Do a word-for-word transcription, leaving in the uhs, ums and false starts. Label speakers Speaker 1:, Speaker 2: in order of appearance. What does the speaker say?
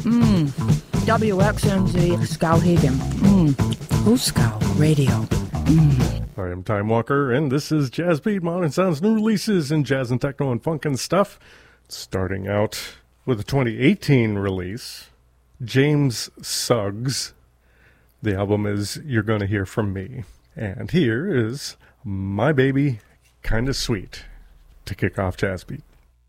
Speaker 1: Mm. W X N Z Skowhegan. Mm. Who's Scow Radio? Mm.
Speaker 2: I am Time Walker, and this is Jazz Beat, Modern Sounds, new releases in jazz and techno and funk and stuff. Starting out with a twenty eighteen release, James Suggs. The album is You're Gonna Hear From Me. And here is My Baby Kinda Sweet to kick off Jazz Beat.